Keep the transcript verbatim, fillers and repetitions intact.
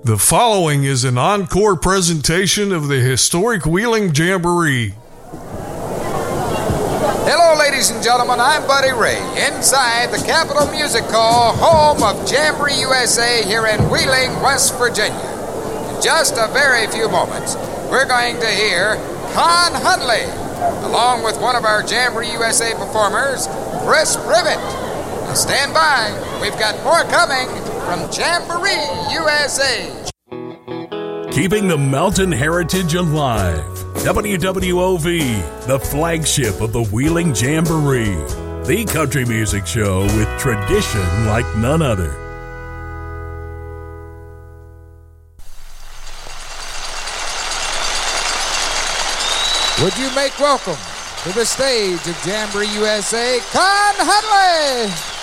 The following is an encore presentation of the historic Wheeling Jamboree. Hello, ladies and gentlemen, I'm Buddy Ray, inside the Capitol Music Hall, home of Jamboree U S A here in Wheeling, West Virginia. In just a very few moments, we're going to hear Con Huntley, along with one of our Jamboree U S A performers, Chris Privet. Now stand by, we've got more coming from Jamboree U S A. Keeping the mountain heritage alive. W W O V, the flagship of the Wheeling Jamboree. The country music show with tradition like none other. Would you make welcome to the stage of Jamboree U S A, Con Huntley?